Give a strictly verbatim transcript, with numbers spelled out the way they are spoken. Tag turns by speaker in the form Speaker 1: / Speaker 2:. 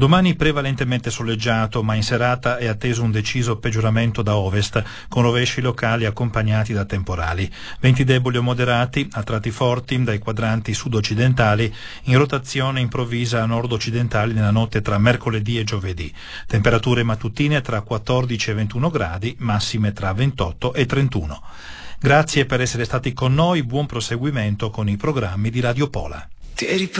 Speaker 1: Domani prevalentemente soleggiato, ma in serata è atteso un deciso peggioramento da ovest, con rovesci locali accompagnati da temporali. Venti deboli o moderati, a tratti forti dai quadranti sud-occidentali, in rotazione improvvisa a nord-occidentali nella notte tra mercoledì e giovedì. Temperature mattutine tra quattordici e ventuno gradi, massime tra ventotto e trentuno. Grazie per essere stati con noi, buon proseguimento con i programmi di Radio Pola.